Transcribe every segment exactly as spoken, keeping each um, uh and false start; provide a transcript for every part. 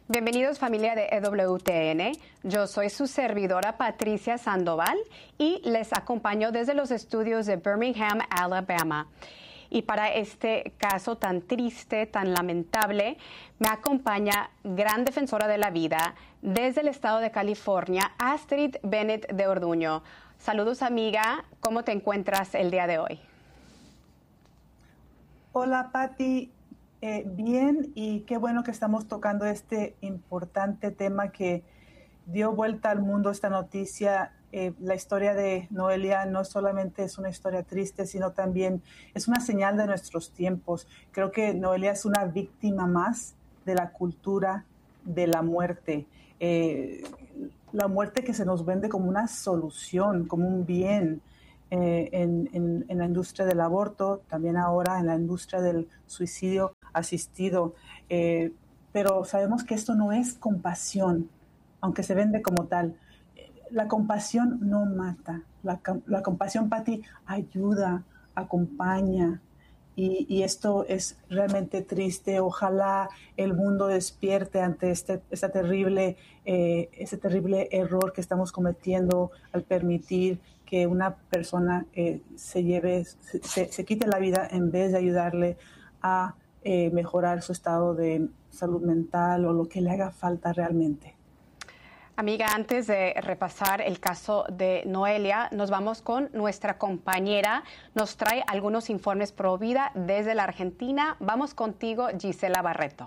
Bienvenidos familia de E W T N, yo soy su servidora Patricia Sandoval y les acompaño desde los estudios de Birmingham, Alabama. Y para este caso tan triste, tan lamentable, me acompaña gran defensora de la vida desde el estado de California, Astrid Bennett de Orduño. Saludos amiga, ¿cómo te encuentras el día de hoy? Hola Pati. Eh, bien, y qué bueno que estamos tocando este importante tema que dio vuelta al mundo esta noticia. Eh, la historia de Noelia no solamente es una historia triste, sino también es una señal de nuestros tiempos. Creo que Noelia es una víctima más de la cultura de la muerte. Eh, la muerte que se nos vende como una solución, como un bien. Eh, en, en, en la industria del aborto, también ahora en la industria del suicidio asistido. Eh, pero sabemos que esto no es compasión, aunque se vende como tal. La compasión no mata. La, la compasión, Pati, ayuda, acompaña. Y, y esto es realmente triste. Ojalá el mundo despierte ante este, esta terrible, eh, ese terrible error que estamos cometiendo al permitir que una persona eh, se lleve, se, se quite la vida en vez de ayudarle a eh, mejorar su estado de salud mental o lo que le haga falta realmente. Amiga, antes de repasar el caso de Noelia, nos vamos con nuestra compañera. Nos trae algunos informes pro vida desde la Argentina. Vamos contigo, Gisela Barreto.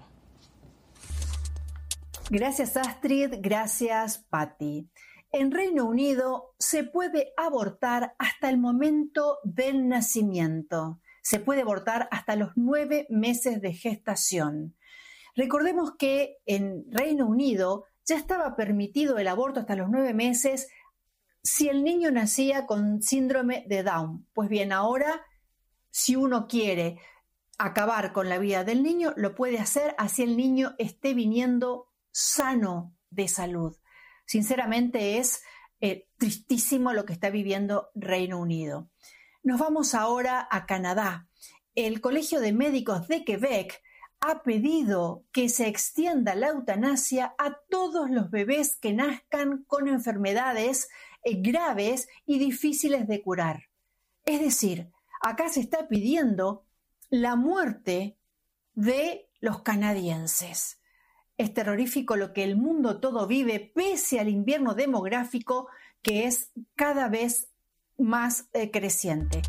Gracias, Astrid. Gracias, Patti. En Reino Unido se puede abortar hasta el momento del nacimiento. Se puede abortar hasta los nueve meses de gestación. Recordemos que en Reino Unido ya estaba permitido el aborto hasta los nueve meses si el niño nacía con síndrome de Down. Pues bien, ahora, si uno quiere acabar con la vida del niño, lo puede hacer así el niño esté viniendo sano de salud. Sinceramente es eh, tristísimo lo que está viviendo Reino Unido. Nos vamos ahora a Canadá. El Colegio de Médicos de Quebec ha pedido que se extienda la eutanasia a todos los bebés que nazcan con enfermedades eh, graves y difíciles de curar. Es decir, acá se está pidiendo la muerte de los canadienses. Es terrorífico lo que el mundo todo vive pese al invierno demográfico que es cada vez más eh, creciente.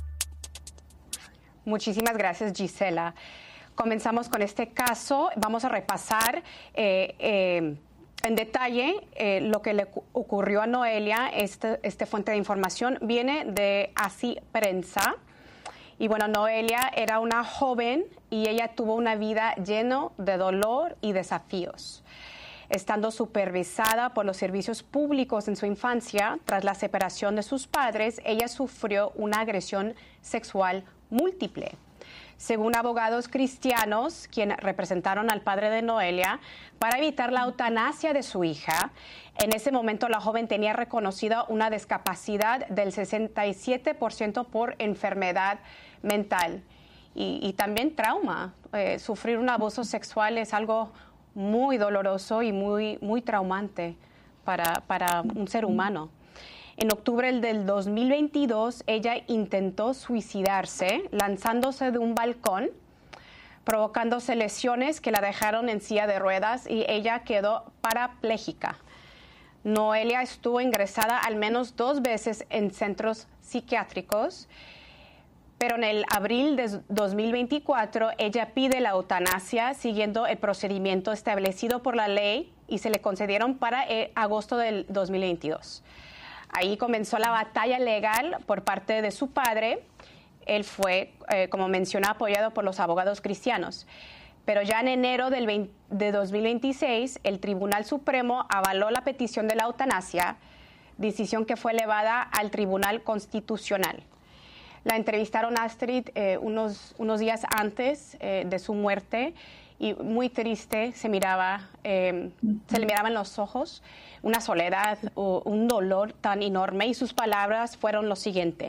Muchísimas gracias, Gisela. Comenzamos con este caso. Vamos a repasar eh, eh, en detalle eh, lo que le ocurrió a Noelia. Este, este fuente de información viene de Así Prensa. Y bueno, Noelia era una joven y ella tuvo una vida llena de dolor y desafíos. Estando supervisada por los servicios públicos en su infancia, tras la separación de sus padres, ella sufrió una agresión sexual múltiple. Según abogados cristianos, quienes representaron al padre de Noelia, para evitar la eutanasia de su hija, en ese momento la joven tenía reconocida una discapacidad del sesenta y siete por ciento por enfermedad mental y, y también trauma. Eh, sufrir un abuso sexual es algo muy doloroso y muy, muy traumante para, para un ser humano. En octubre del dos mil veintidós, ella intentó suicidarse lanzándose de un balcón, provocándose lesiones que la dejaron en silla de ruedas y ella quedó parapléjica. Noelia estuvo ingresada al menos dos veces en centros psiquiátricos, pero en el abril de dos mil veinticuatro ella pide la eutanasia siguiendo el procedimiento establecido por la ley y se le concedieron para eh, agosto del dos mil veintidós. Ahí comenzó la batalla legal por parte de su padre. Él fue, eh, como mencioné, apoyado por los abogados cristianos. Pero ya en enero del veinte, de dos mil veintiséis, el Tribunal Supremo avaló la petición de la eutanasia, decisión que fue elevada al Tribunal Constitucional. La entrevistaron a Astrid eh, unos, unos días antes eh, de su muerte y muy triste se miraba, eh, se le miraban los ojos, una soledad, o un dolor tan enorme, y sus palabras fueron lo siguiente: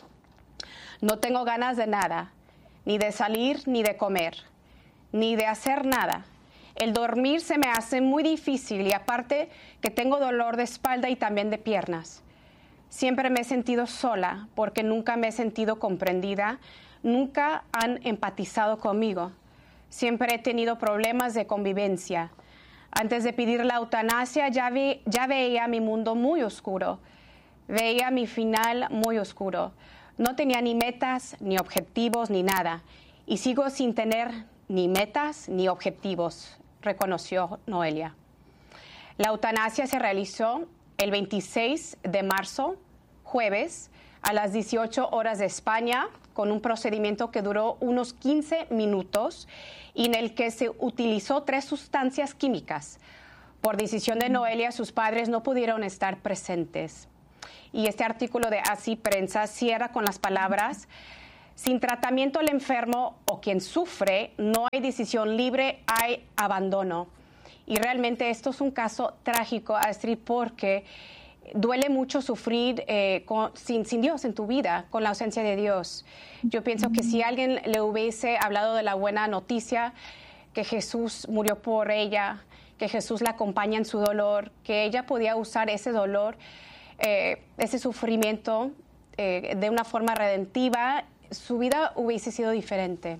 no tengo ganas de nada, ni de salir, ni de comer, ni de hacer nada. El dormir se me hace muy difícil y aparte que tengo dolor de espalda y también de piernas. Siempre me he sentido sola porque nunca me he sentido comprendida, nunca han empatizado conmigo. Siempre he tenido problemas de convivencia. Antes de pedir la eutanasia ya, vi, ya veía mi mundo muy oscuro. Veía mi final muy oscuro. No tenía ni metas, ni objetivos, ni nada. Y sigo sin tener ni metas, ni objetivos, reconoció Noelia. La eutanasia se realizó el veintiséis de marzo, jueves, a las dieciocho horas de España, con un procedimiento que duró unos quince minutos y en el que se utilizó tres sustancias químicas. Por decisión de Noelia, sus padres no pudieron estar presentes. Y este artículo de Así Prensa cierra con las palabras: sin tratamiento el enfermo o quien sufre, no hay decisión libre, hay abandono. Y realmente esto es un caso trágico, Astrid, porque duele mucho sufrir eh, con, sin, sin Dios en tu vida, con la ausencia de Dios. Yo pienso que si alguien le hubiese hablado de la buena noticia, que Jesús murió por ella, que Jesús la acompaña en su dolor, que ella podía usar ese dolor, eh, ese sufrimiento eh, de una forma redentiva, su vida hubiese sido diferente.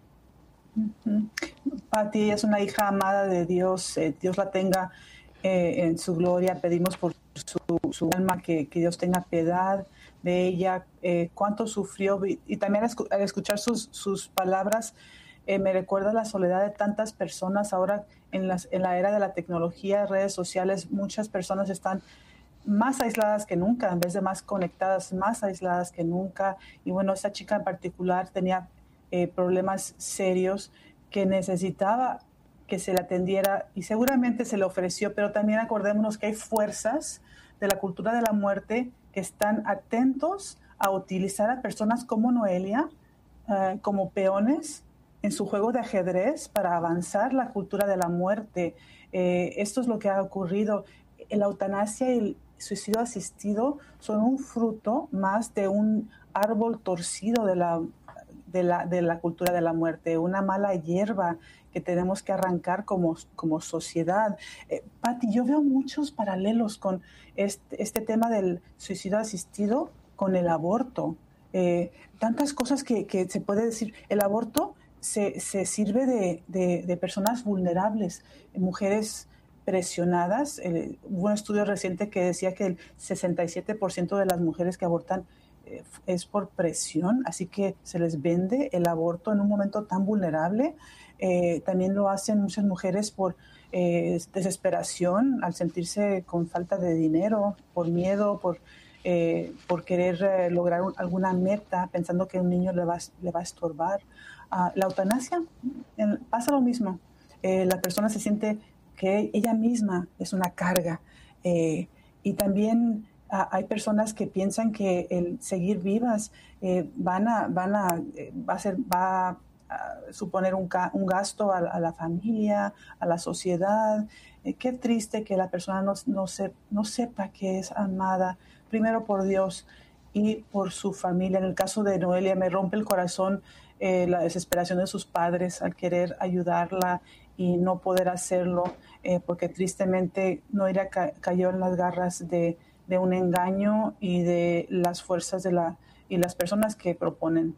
Uh-huh. Pati es una hija amada de Dios, eh, Dios la tenga eh, en su gloria. Pedimos por su, su alma que, que Dios tenga piedad de ella, eh, cuánto sufrió, y, y también al, escu- al escuchar sus, sus palabras eh, me recuerda la soledad de tantas personas. Ahora en, las, en la era de la tecnología, redes sociales, muchas personas están más aisladas que nunca, en vez de más conectadas, más aisladas que nunca. Y bueno, esta chica en particular tenía eh, problemas serios que necesitaba que se le atendiera y seguramente se le ofreció, pero también acordémonos que hay fuerzas de la cultura de la muerte que están atentos a utilizar a personas como Noelia uh, como peones en su juego de ajedrez para avanzar la cultura de la muerte. Eh, esto es lo que ha ocurrido. La eutanasia y el suicidio asistido son un fruto más de un árbol torcido de la, de la, de la cultura de la muerte, una mala hierba que tenemos que arrancar como, como sociedad. Eh, Pati, yo veo muchos paralelos con este, este tema del suicidio asistido con el aborto. Eh, tantas cosas que, que se puede decir. El aborto se, se sirve de, de, de personas vulnerables, mujeres presionadas. Eh, hubo un estudio reciente que decía que el sesenta y siete por ciento de las mujeres que abortan eh, es por presión, así que se les vende el aborto en un momento tan vulnerable. Eh, también lo hacen muchas mujeres por eh, desesperación, al sentirse con falta de dinero, por miedo, por, eh, por querer eh, lograr un, alguna meta, pensando que un niño le va, le va a estorbar. Uh, la eutanasia, eh, pasa lo mismo. Eh, la persona se siente que ella misma es una carga. Eh, y también uh, hay personas que piensan que el seguir vivas eh, van a, van a, eh, va a ser, va a suponer un, ca- un gasto a, a la familia, a la sociedad. Eh, qué triste que la persona no, no, se, no sepa que es amada, primero por Dios y por su familia. En el caso de Noelia me rompe el corazón eh, la desesperación de sus padres al querer ayudarla y no poder hacerlo, eh, porque tristemente Noelia ca- cayó en las garras de, de un engaño y de las fuerzas de la, y las personas que proponen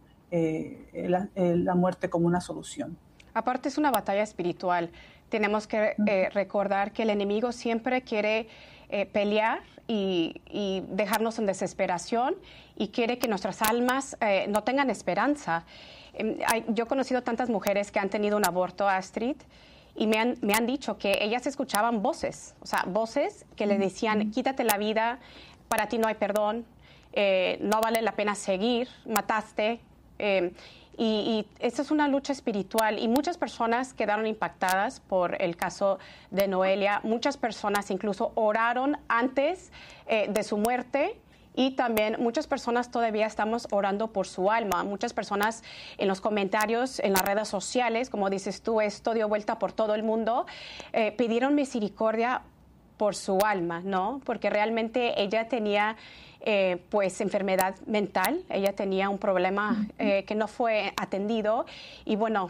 Eh, la, eh, la muerte como una solución. Aparte es una batalla espiritual. Tenemos que eh, recordar que el enemigo siempre quiere eh, pelear y, y dejarnos en desesperación y quiere que nuestras almas eh, no tengan esperanza. Eh, hay, yo he conocido tantas mujeres que han tenido un aborto, Astrid, y me han, me han dicho que ellas escuchaban voces, o sea, voces que le decían, quítate la vida, para ti no hay perdón, eh, no vale la pena seguir, mataste. Eh, y, y esta es una lucha espiritual y muchas personas quedaron impactadas por el caso de Noelia. Muchas personas incluso oraron antes eh, de su muerte y también muchas personas todavía estamos orando por su alma. Muchas personas en los comentarios, en las redes sociales, como dices tú, esto dio vuelta por todo el mundo, eh, pidieron misericordia por su alma, ¿no? Porque realmente ella tenía eh, pues enfermedad mental, ella tenía un problema eh, que no fue atendido y bueno,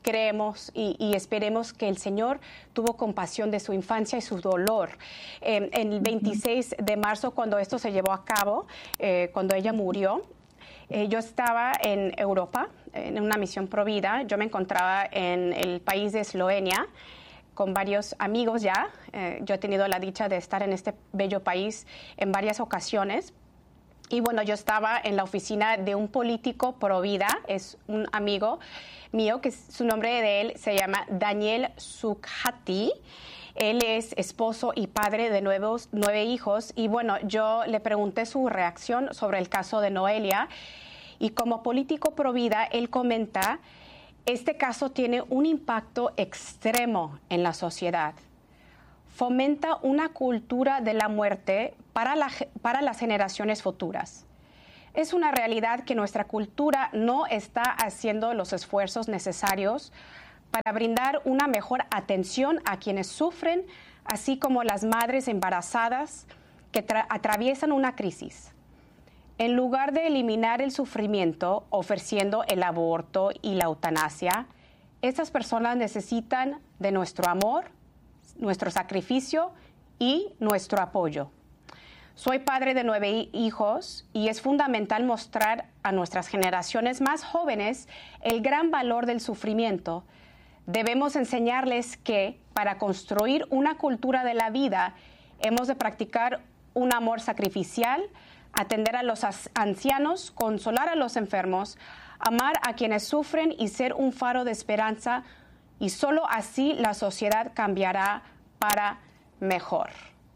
creemos y, y esperemos que el Señor tuvo compasión de su infancia y su dolor. Eh, en el veintiséis de marzo, cuando esto se llevó a cabo, eh, cuando ella murió, eh, yo estaba en Europa, en una misión Provida. Yo me encontraba en el país de Eslovenia con varios amigos ya. Eh, yo he tenido la dicha de estar en este bello país en varias ocasiones. Y bueno, yo estaba en la oficina de un político pro vida, es un amigo mío, que su nombre de él se llama Daniel Sukhati. Él es esposo y padre de nuevos, nueve hijos. Y bueno, yo le pregunté su reacción sobre el caso de Noelia. Y como político pro vida, él comenta, este caso tiene un impacto extremo en la sociedad. Fomenta una cultura de la muerte para, la, para las generaciones futuras. Es una realidad que nuestra cultura no está haciendo los esfuerzos necesarios para brindar una mejor atención a quienes sufren, así como las madres embarazadas que atraviesan una crisis. En lugar de eliminar el sufrimiento ofreciendo el aborto y la eutanasia, estas personas necesitan de nuestro amor, nuestro sacrificio y nuestro apoyo. Soy padre de nueve hijos y es fundamental mostrar a nuestras generaciones más jóvenes el gran valor del sufrimiento. Debemos enseñarles que para construir una cultura de la vida hemos de practicar un amor sacrificial, atender a los ancianos, consolar a los enfermos, amar a quienes sufren y ser un faro de esperanza. Y solo así la sociedad cambiará para mejor.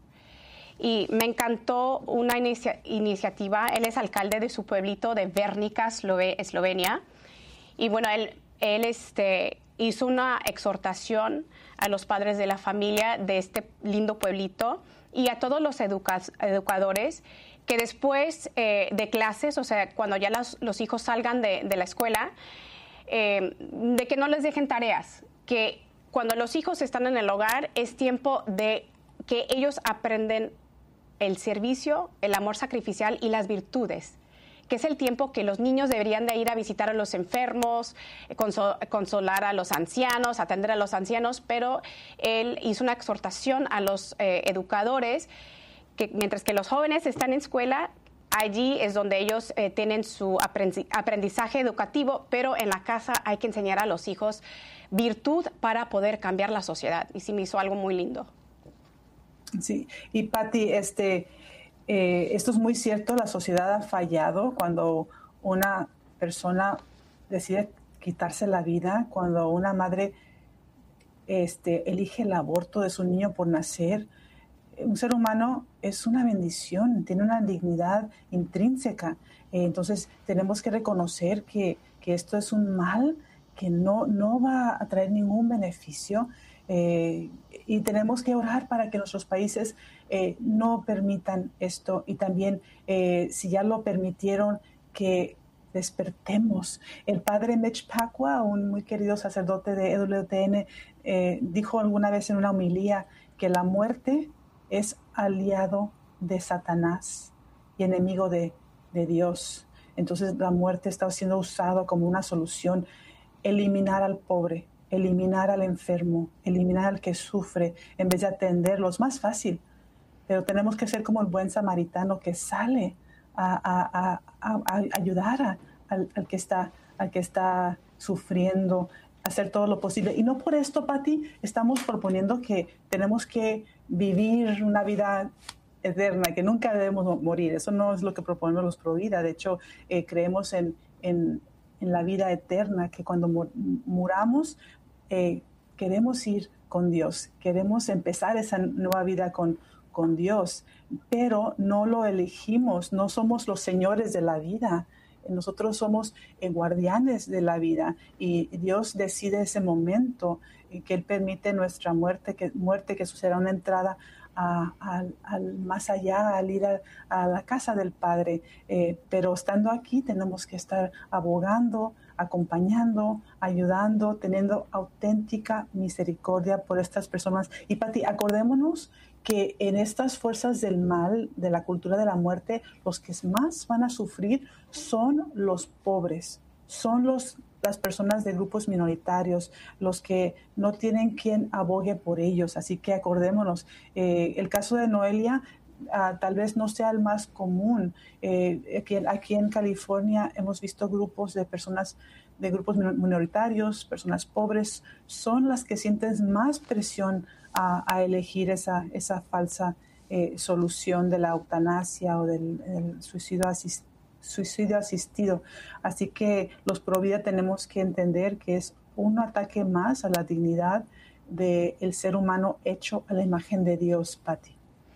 Y me encantó una inicia- iniciativa. Él es alcalde de su pueblito de Vernica, Eslovenia. Y bueno, él, él este, hizo una exhortación a los padres de la familia de este lindo pueblito y a todos los educa- educadores que después eh, de clases, o sea, cuando ya los, los hijos salgan de, de la escuela, eh, de que no les dejen tareas, que cuando los hijos están en el hogar es tiempo de que ellos aprenden el servicio, el amor sacrificial y las virtudes, que es el tiempo que los niños deberían de ir a visitar a los enfermos, consol- consolar a los ancianos, atender a los ancianos, pero él hizo una exhortación a los eh, educadores que mientras que los jóvenes están en escuela, allí es donde ellos eh, tienen su aprendizaje educativo, pero en la casa hay que enseñar a los hijos virtud para poder cambiar la sociedad. Y sí me hizo algo muy lindo. Sí, y Patti, este, eh, esto es muy cierto, la sociedad ha fallado cuando una persona decide quitarse la vida, cuando una madre este, elige el aborto de su niño por nacer. Un ser humano es una bendición, tiene una dignidad intrínseca. Eh, entonces tenemos que reconocer que, que esto es un mal que no, no va a traer ningún beneficio. Eh, y tenemos que orar para que nuestros países eh, no permitan esto. Y también, eh, si ya lo permitieron, que despertemos. El padre Mitch Pacwa, un muy querido sacerdote de E W T N, eh, dijo alguna vez en una homilía que la muerte es aliado de Satanás y enemigo de, de Dios. Entonces la muerte está siendo usada como una solución. Eliminar al pobre, eliminar al enfermo, eliminar al que sufre, en vez de atenderlo. Es más fácil, pero tenemos que ser como el buen samaritano que sale a, a, a, a, a ayudar a, al, al, que está, al que está sufriendo, hacer todo lo posible. Y no por esto, Patti, estamos proponiendo que tenemos que vivir una vida eterna, que nunca debemos morir. Eso no es lo que proponemos los Pro Vida. De hecho, eh, creemos en, en, en la vida eterna, que cuando mur- muramos eh, queremos ir con Dios, queremos empezar esa nueva vida con, con Dios, pero no lo elegimos, no somos los señores de la vida. Nosotros somos eh, guardianes de la vida y Dios decide ese momento eh, que Él permite nuestra muerte, que muerte que será una entrada a, a, al más allá, al ir a, a la casa del Padre. Eh, pero estando aquí tenemos que estar abogando, acompañando, ayudando, teniendo auténtica misericordia por estas personas. Y Patti, acordémonos que en estas fuerzas del mal, de la cultura de la muerte, los que más van a sufrir son los pobres, son los, las personas de grupos minoritarios, los que no tienen quien abogue por ellos. Así que acordémonos, eh, el caso de Noelia uh, tal vez no sea el más común. Eh, aquí, aquí en California hemos visto grupos de personas de grupos minoritarios, personas pobres, son las que sienten más presión a, a elegir esa, esa falsa eh, solución de la eutanasia o del, del suicidio, asist, suicidio asistido. Así que los pro vida tenemos que entender que es un ataque más a la dignidad del ser humano hecho a la imagen de Dios, Patti.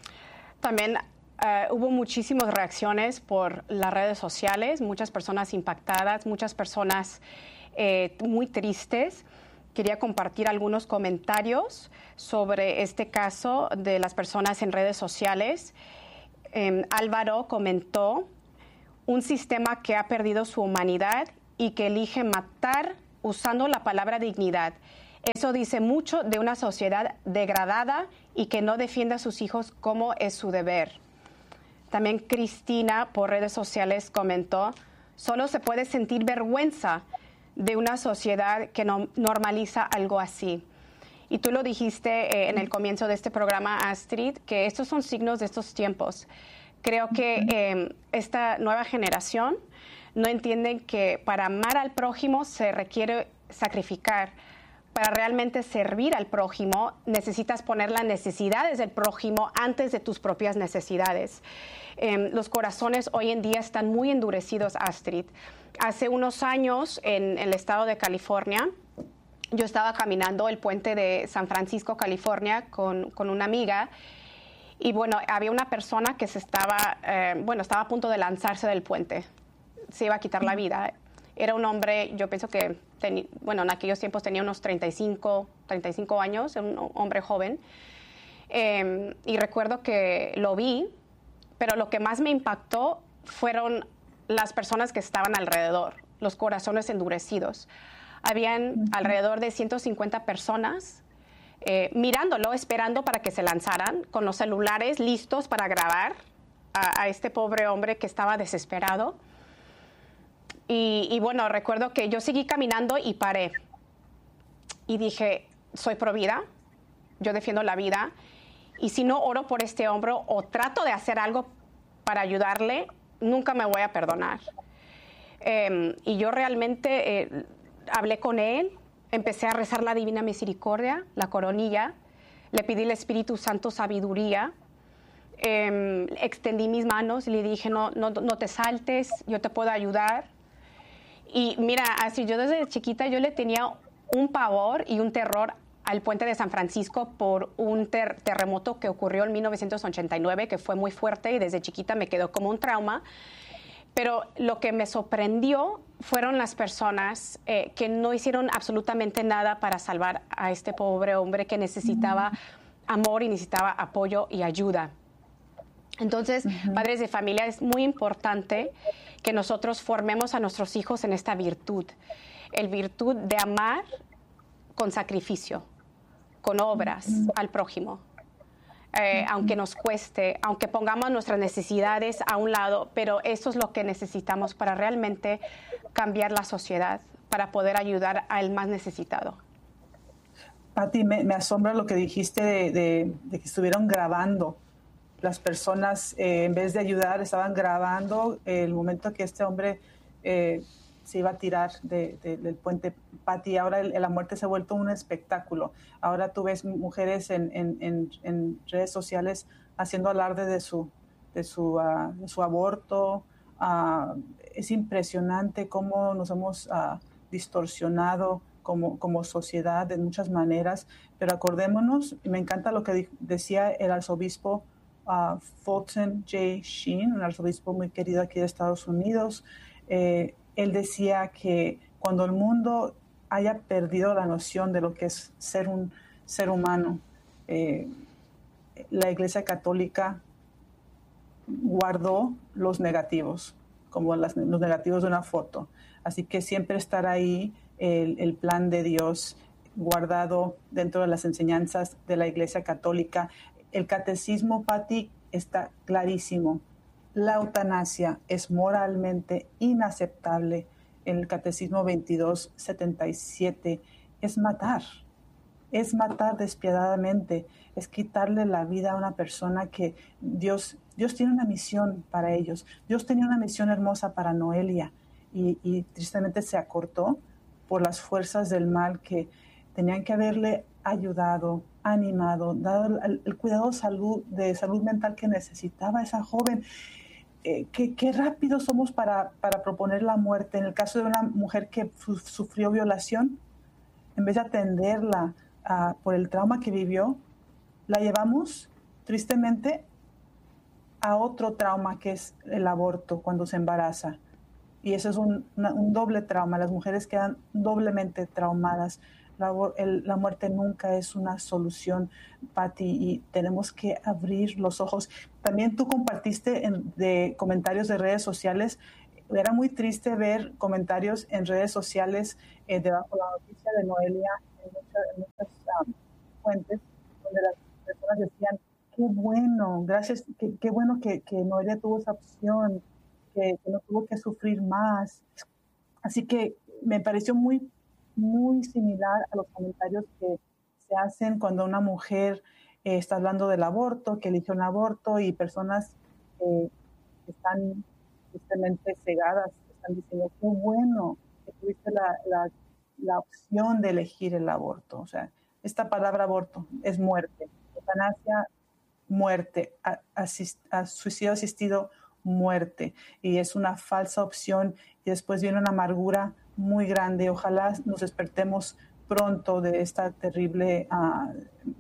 También Uh, hubo muchísimas reacciones por las redes sociales, muchas personas impactadas, muchas personas eh, muy tristes. Quería compartir algunos comentarios sobre este caso de las personas en redes sociales. Eh, Álvaro comentó: un sistema que ha perdido su humanidad y que elige matar usando la palabra dignidad. Eso dice mucho de una sociedad degradada y que no defiende a sus hijos como es su deber. También Cristina por redes sociales comentó: solo se puede sentir vergüenza de una sociedad que no normaliza algo así. Y tú lo dijiste eh, en el comienzo de este programa, Astrid, que estos son signos de estos tiempos. Creo que eh, esta nueva generación no entiende que para amar al prójimo se requiere sacrificar. Para realmente servir al prójimo, necesitas poner las necesidades del prójimo antes de tus propias necesidades. Eh, los corazones hoy en día están muy endurecidos, Astrid. Hace unos años, en, en el estado de California, yo estaba caminando el puente de San Francisco, California, con, con una amiga. Y bueno, había una persona que se estaba, eh, bueno, estaba a punto de lanzarse del puente. Se iba a quitar la vida. Era un hombre, yo pienso que, teni, bueno, en aquellos tiempos tenía unos treinta y cinco años, un hombre joven. Eh, y recuerdo que lo vi, pero lo que más me impactó fueron las personas que estaban alrededor, los corazones endurecidos. Habían uh-huh. alrededor de ciento cincuenta personas eh, mirándolo, esperando para que se lanzaran, con los celulares listos para grabar a, a este pobre hombre que estaba desesperado. Y, y bueno, recuerdo que yo seguí caminando y paré. Y dije, soy pro vida, yo defiendo la vida. Y si no oro por este hombre o trato de hacer algo para ayudarle, nunca me voy a perdonar. Eh, y yo realmente eh, hablé con él, empecé a rezar la Divina Misericordia, la coronilla, le pedí al Espíritu Santo sabiduría. Eh, extendí mis manos y le dije, no, no, no te saltes, yo te puedo ayudar. Y mira, así yo desde chiquita yo le tenía un pavor y un terror al puente de San Francisco por un ter- terremoto que ocurrió en mil novecientos ochenta y nueve, que fue muy fuerte y desde chiquita me quedó como un trauma. Pero lo que me sorprendió fueron las personas eh, que no hicieron absolutamente nada para salvar a este pobre hombre que necesitaba uh-huh. amor y necesitaba apoyo y ayuda. Entonces, uh-huh. padres de familia, es muy importante que nosotros formemos a nuestros hijos en esta virtud, el virtud de amar con sacrificio, con obras uh-huh. al prójimo, eh, uh-huh. aunque nos cueste, aunque pongamos nuestras necesidades a un lado, pero eso es lo que necesitamos para realmente cambiar la sociedad, para poder ayudar al más necesitado. Patti, me, me asombra lo que dijiste de, de, de que estuvieron grabando. Las personas, eh, en vez de ayudar, estaban grabando eh, el momento que este hombre eh, se iba a tirar de, de, del puente. Patti, ahora el, la muerte se ha vuelto un espectáculo. Ahora tú ves mujeres en, en, en, en redes sociales haciendo alarde de su, de su, uh, de su aborto. Uh, es impresionante cómo nos hemos uh, distorsionado como, como sociedad de muchas maneras. Pero acordémonos, me encanta lo que di- decía el arzobispo Uh, Fulton J. Sheen, un arzobispo muy querido aquí de Estados Unidos. Eh, él decía que cuando el mundo haya perdido la noción de lo que es ser un ser humano, eh, la Iglesia Católica guardó los negativos, como las, los negativos de una foto. Así que siempre estará ahí el, el plan de Dios guardado dentro de las enseñanzas de la Iglesia Católica. El catecismo, Patti, está clarísimo. La eutanasia es moralmente inaceptable el Catecismo veintidós setenta y siete, es matar. Es matar despiadadamente, es quitarle la vida a una persona que Dios, Dios tiene una misión para ellos. Dios tenía una misión hermosa para Noelia y, y tristemente se acortó por las fuerzas del mal que tenían que haberle ayudado, animado, dado el, el cuidado de salud, de salud mental que necesitaba esa joven. Eh, qué, qué rápido somos para, para proponer la muerte. En el caso de una mujer que su, sufrió violación, en vez de atenderla Uh, por el trauma que vivió, la llevamos tristemente a otro trauma que es el aborto cuando se embaraza. Y eso es un, una, un doble trauma. Las mujeres quedan doblemente traumadas. La, el, la muerte nunca es una solución, Patti, y tenemos que abrir los ojos. También tú compartiste en, de comentarios de redes sociales. Era muy triste ver comentarios en redes sociales eh, debajo de la noticia de Noelia en muchas, en muchas um, fuentes, donde las personas decían, qué bueno, gracias, qué, qué bueno que, que Noelia tuvo esa opción, que, que no tuvo que sufrir más. Así que me pareció muy, muy similar a los comentarios que se hacen cuando una mujer eh, está hablando del aborto, que eligió un aborto, y personas eh, que están justamente cegadas, están diciendo, qué bueno que tuviste la, la, la opción de elegir el aborto. O sea, esta palabra aborto es muerte. Eutanasia, muerte. A, asist, a suicidio asistido, muerte. Y es una falsa opción y después viene una amargura muy grande. Ojalá nos despertemos pronto de esta terrible uh,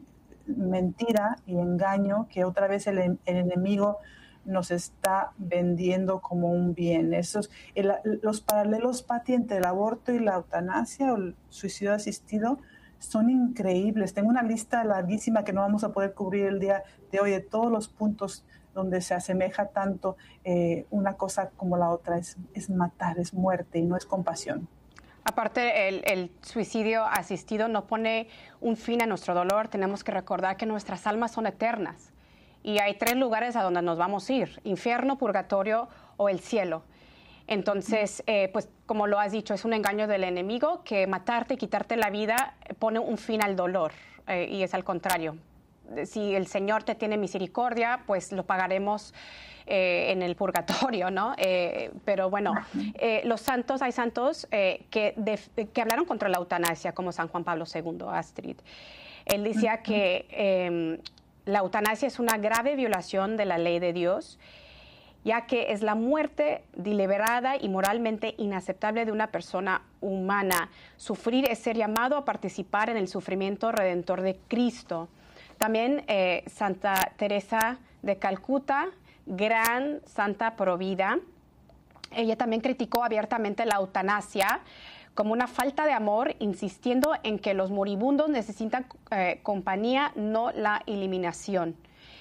mentira y engaño que otra vez el, el enemigo nos está vendiendo como un bien. Esos, el, los paralelos, Patti, entre el aborto y la eutanasia o el suicidio asistido son increíbles. Tengo una lista larguísima que no vamos a poder cubrir el día de hoy de todos los puntos donde se asemeja tanto eh, una cosa como la otra. Es, es matar, es muerte y no es compasión. Aparte, el, el suicidio asistido no pone un fin a nuestro dolor. Tenemos que recordar que nuestras almas son eternas. Y hay tres lugares a donde nos vamos a ir: infierno, purgatorio o el cielo. Entonces, eh, pues como lo has dicho, es un engaño del enemigo que matarte, quitarte la vida, pone un fin al dolor. Eh, y es al contrario. Si el Señor te tiene misericordia, pues lo pagaremos eh, en el purgatorio, ¿no? Eh, pero bueno, eh, los santos, hay santos eh, que, de, que hablaron contra la eutanasia, como San Juan Pablo segundo, Astrid. Él decía uh-huh. que eh, la eutanasia es una grave violación de la ley de Dios, ya que es la muerte deliberada y moralmente inaceptable de una persona humana. Sufrir es ser llamado a participar en el sufrimiento redentor de Cristo. También eh, Santa Teresa de Calcuta, gran santa pro vida, ella también criticó abiertamente la eutanasia como una falta de amor, insistiendo en que los moribundos necesitan eh, compañía, no la eliminación.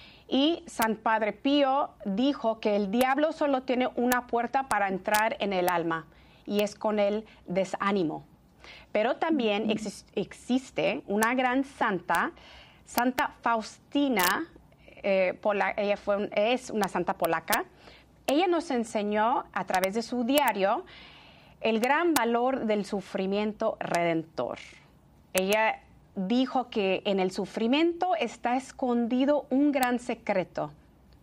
Y San Padre Pío dijo que el diablo solo tiene una puerta para entrar en el alma, y es con el desánimo. Pero también ex- existe una gran santa, Santa Faustina, eh, Pola- ella fue, es una santa polaca. Ella nos enseñó a través de su diario el gran valor del sufrimiento redentor. Ella dijo que en el sufrimiento está escondido un gran secreto: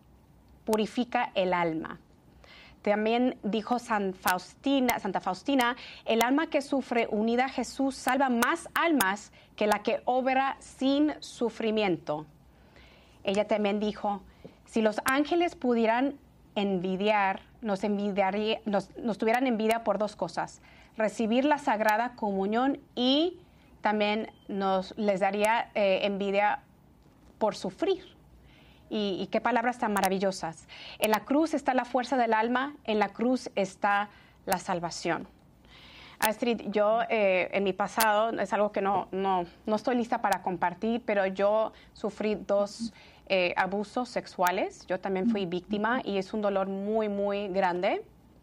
purifica el alma. También dijo San Faustina, Santa Faustina, el alma que sufre unida a Jesús salva más almas que la que obra sin sufrimiento. Ella también dijo, si los ángeles pudieran envidiar, nos, envidiaría, nos, nos tuvieran envidia por dos cosas: recibir la Sagrada Comunión, y también nos les daría eh, envidia por sufrir. Y, y qué palabras tan maravillosas. En la cruz está la fuerza del alma, en la cruz está la salvación. Astrid, yo eh, en mi pasado, es algo que no, no, no estoy lista para compartir, pero yo sufrí dos eh, abusos sexuales. Yo también fui víctima y es un dolor muy, muy grande.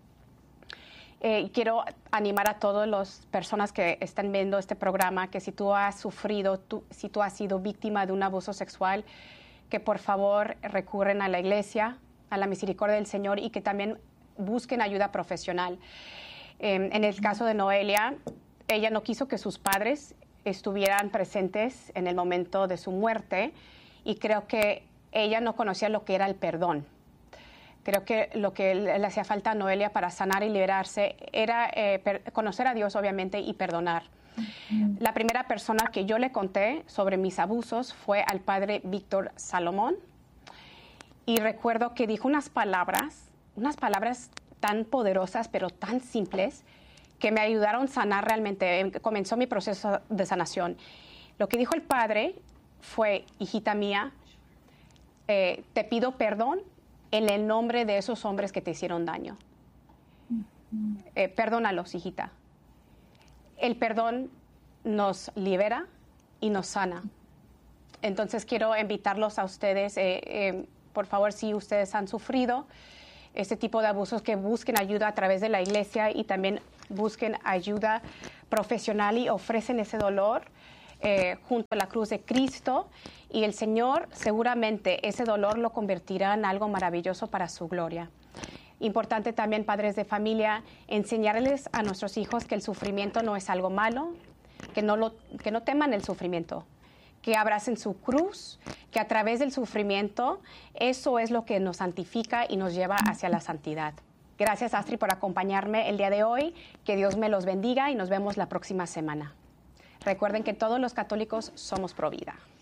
Eh, quiero animar a todas las personas que están viendo este programa que si tú has sufrido, tú, si tú has sido víctima de un abuso sexual, que por favor recurren a la iglesia, a la misericordia del Señor, y que también busquen ayuda profesional. Eh, en el caso de Noelia, ella no quiso que sus padres estuvieran presentes en el momento de su muerte y creo que ella no conocía lo que era el perdón. Creo que lo que le hacía falta a Noelia para sanar y liberarse era eh, per- conocer a Dios, obviamente, y perdonar. Uh-huh. La primera persona que yo le conté sobre mis abusos fue al padre Víctor Salomón. Y recuerdo que dijo unas palabras, unas palabras tan poderosas, pero tan simples, que me ayudaron a sanar realmente. Comenzó mi proceso de sanación. Lo que dijo el padre fue: hijita mía, eh, te pido perdón en el nombre de esos hombres que te hicieron daño. Eh, perdónalos, hijita. El perdón nos libera y nos sana. Entonces quiero invitarlos a ustedes, eh, eh, por favor, si ustedes han sufrido este tipo de abusos, que busquen ayuda a través de la iglesia y también busquen ayuda profesional y ofrecen ese dolor eh, junto a la cruz de Cristo, y el Señor seguramente ese dolor lo convertirá en algo maravilloso para su gloria. Importante también, padres de familia, enseñarles a nuestros hijos que el sufrimiento no es algo malo, que no, lo, que no teman el sufrimiento, que abracen su cruz, que a través del sufrimiento eso es lo que nos santifica y nos lleva hacia la santidad. Gracias, Astrid, por acompañarme el día de hoy. Que Dios me los bendiga y nos vemos la próxima semana. Recuerden que todos los católicos somos pro vida.